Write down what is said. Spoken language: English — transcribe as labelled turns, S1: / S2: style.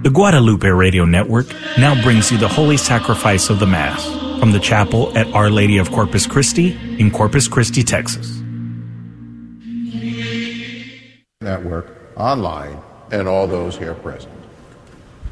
S1: The Guadalupe Radio Network now brings you the Holy Sacrifice of the Mass from the chapel at Our Lady of Corpus Christi in Corpus Christi, Texas.
S2: Network, online, and all those here present.